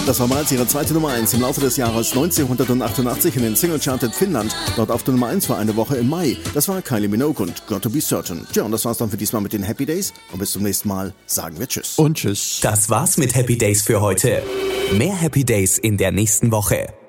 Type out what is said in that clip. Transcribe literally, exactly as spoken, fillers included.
Das war bereits ihre zweite Nummer eins im Laufe des Jahres neunzehnhundertachtundachtzig in den Single-Charted Finnland. Dort auf der Nummer eins war eine Woche im Mai. Das war Kylie Minogue und Got to Be Certain. Tja, und das war's dann für diesmal mit den Happy Days. Und bis zum nächsten Mal sagen wir Tschüss. Und Tschüss. Das war's mit Happy Days für heute. Mehr Happy Days in der nächsten Woche.